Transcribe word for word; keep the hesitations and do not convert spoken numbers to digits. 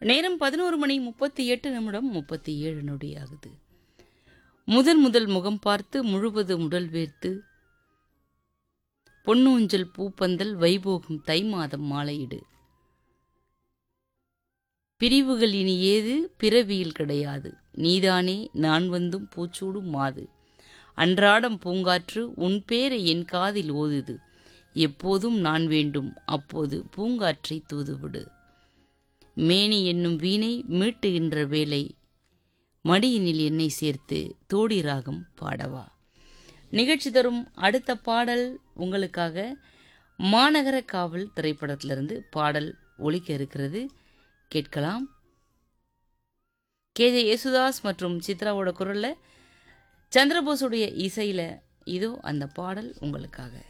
நேரம் பதினொரு மணி முப்பத்தி எட்டு நிமிடம் முப்பத்தி ஏழு நொடி ஆகுது. முதல் முதல் முகம் பார்த்து முழுவதும் உடல் வேர்த்து பொன்னூஞ்சல் பூப்பந்தல் வைபோகம் தை மாதம் மாலையிடு. பிரிவுகள் இனி ஏது பிறவியில் கிடையாது, நீதானே நான் வந்தும் பூச்சூடும் மாது. அன்றாடம் பூங்காற்று உன் பேரை என் காதில் ஓதுது, எப்போதும் நான் வேண்டும் அப்போது பூங்காற்றை தூதுவிடு. மேனி என்னும் வீணை மீட்டுகின்ற வேலை, மடியினில் என்னை சேர்த்து தோடி ராகம் பாடவா. நிகழ்ச்சி தரும் அடுத்த பாடல் உங்களுக்காக மாநகர காவல் திரைப்படத்திலிருந்து பாடல் ஒலிக்க இருக்கிறது, கேட்கலாம். கே ஜே யேசுதாஸ் மற்றும் சித்ராவோட குரல்ல, சந்திரபோஸுடைய இசையில இதோ அந்த பாடல் உங்களுக்காக.